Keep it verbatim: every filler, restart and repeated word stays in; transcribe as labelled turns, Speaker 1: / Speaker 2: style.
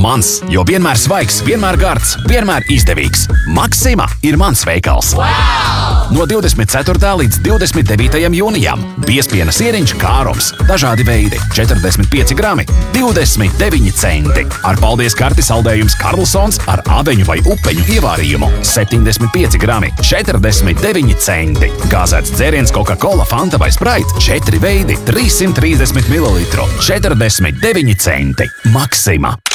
Speaker 1: mans, jo vienmēr svaigs, vienmēr gards, vienmēr izdevīgs. Maksima ir mans veikals. Wow! No divdesmit ceturtā līdz divdesmit devītajam jūnijam biezpiena sieriņš Kārums. Dažādi veidi – četrdesmit pieci grami, divdesmit deviņi centi. Ar paldies karti saldējums Karlsons ar aveņu vai upeņu ievārījumu – septiņdesmit pieci grami, četrdesmit deviņi centi. Gāzēts dzēriens Coca-Cola, Fanta vai Sprite – četri veidi, trīssimt trīsdesmit mililitru, četrdesmit deviņi centi. Maksima.